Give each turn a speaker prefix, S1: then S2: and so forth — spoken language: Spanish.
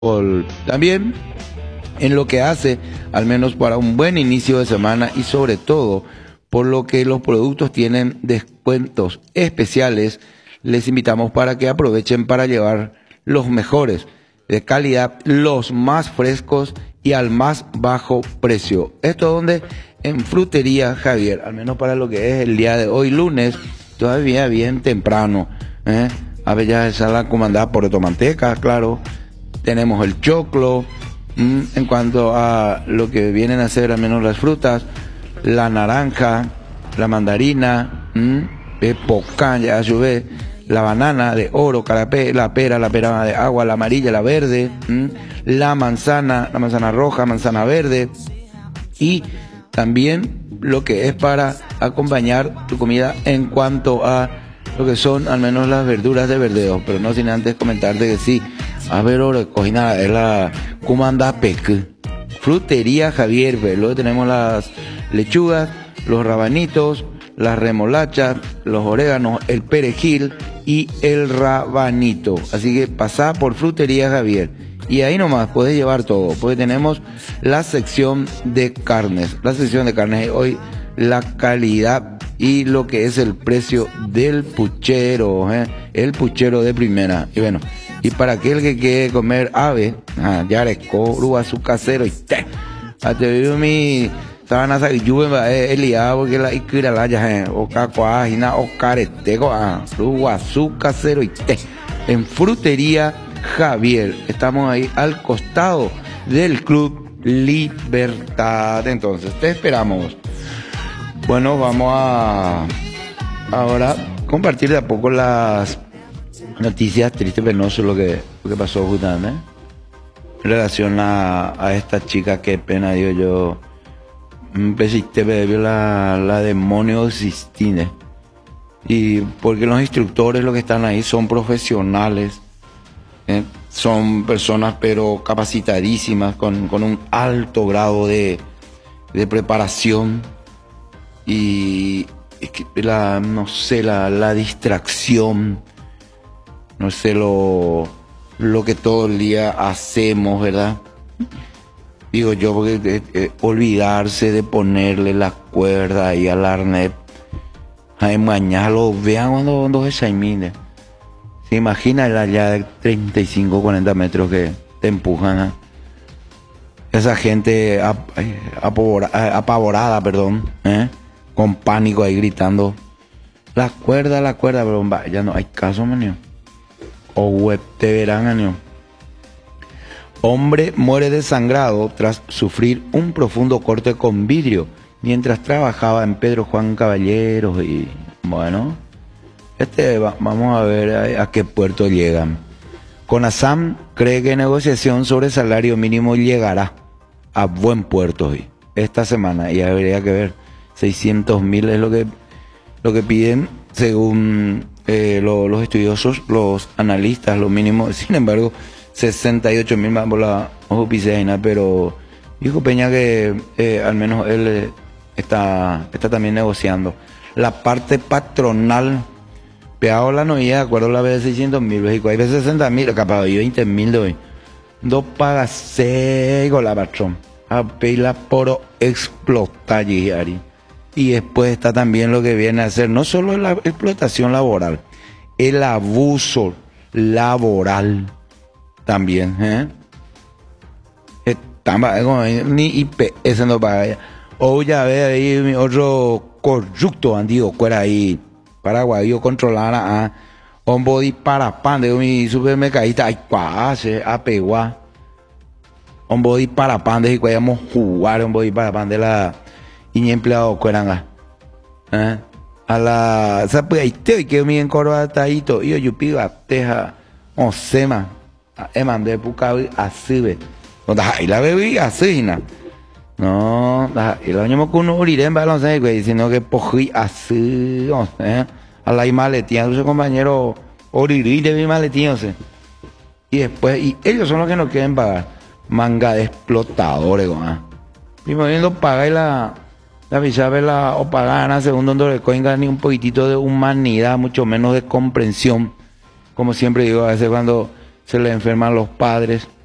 S1: También en lo que hace, al menos para un buen inicio de semana y sobre todo por lo que los productos tienen descuentos especiales, les invitamos para que aprovechen para llevar los mejores de calidad, los más frescos y al más bajo precio. Esto donde en Frutería Javier, al menos para lo que es el día de hoy lunes, todavía bien temprano, a ver, ya esa la comandada por Tomanteca, claro. Tenemos el choclo, en cuanto a lo que vienen a ser al menos las frutas, la naranja, la mandarina, pocán, ya lluvia, la banana de oro, carapé, la pera de agua, la amarilla, la verde, la manzana roja, manzana verde, y también lo que es para acompañar tu comida en cuanto a lo que son al menos las verduras de verdeo, pero no sin antes comentarte que sí, a ver, ahora cocina es la comanda pec, Frutería Javier, luego tenemos las lechugas, los rabanitos, las remolachas, los oréganos, el perejil y el rabanito. Así que pasá por Frutería Javier y ahí nomás podés llevar todo, porque tenemos la sección de carnes. La sección de carnes hoy, la calidad y lo que es el precio del puchero, el puchero de primera. Y bueno, y para aquel que quiere comer ave, ya le cobro su casero y te veo mi sabana y lluvia eliado porque la ikira la ya o cacuajina o careteco su casero y te en Frutería Javier. Estamos ahí al costado del Club Libertad. Entonces te esperamos. Bueno, vamos a ahora compartir de a poco las noticias tristes, penoso lo que pasó justamente en relación a esta chica. Qué pena, digo yo, la demonio Sistine, y porque los instructores lo que están ahí son profesionales, son personas pero capacitadísimas con un alto grado de preparación, y es que no sé, la distracción, no sé lo que todo el día hacemos, ¿verdad? Digo yo, porque olvidarse de ponerle la cuerda ahí al arnés, ay, mañana lo vean cuando se saimine. Se imagina el allá de 35, 40 metros que te empujan, esa gente apavorada, con pánico ahí gritando, la cuerda, pero ya no hay caso, manio. O web te verán, año. Hombre muere desangrado tras sufrir un profundo corte con vidrio mientras trabajaba en Pedro Juan Caballeros. Y bueno, vamos a ver a qué puerto llegan. CONASAM cree que negociación sobre salario mínimo llegará a buen puerto hoy, esta semana, y habría que ver, 600.000 es lo que piden según los estudiosos, los analistas, lo mínimo. Sin embargo, 68.000 más por la ojo piscina, pero dijo Peña que al menos él está también negociando. La parte patronal, pegado la novia, de acuerdo a la vez de 600.000, México, hay veces 60.000, capaz de 20.000 de hoy. Dos pagas 6 con la patrón, a pedirla por explotar y después está también lo que viene a ser no solo la explotación laboral, el abuso laboral también, ni IPS no paga. O ya ve ahí otro corrupto antiguo fuera ahí paraguayo controlar a un body para pan de mi supermercadista hay cuase apegua un body para pan de que podíamos jugar un body para pan de la y empleado cueranga a la sapuaite que mi en corbatadito y yo pido a teja o sema de puca así y la bebí así no y lo año con un en balón güey sino que pojí así a la maletín a su compañero oriri de mi maletín y después y ellos son los que no quieren pagar, manga de explotadores primero viendo pagar la visabela o pagar segundo donde coinga ni un poquitito de humanidad, mucho menos de comprensión, como siempre digo, a veces cuando se le enferman los padres